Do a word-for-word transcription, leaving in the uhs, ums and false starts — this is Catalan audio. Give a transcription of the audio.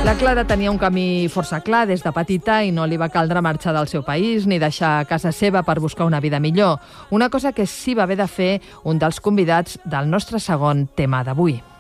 La Clara tenia un camí força clar des de petita i no li va caldre marxar del seu país ni deixar casa seva per buscar una vida millor. Una cosa que sí va haver de fer un dels convidats del nostre segon tema d'avui.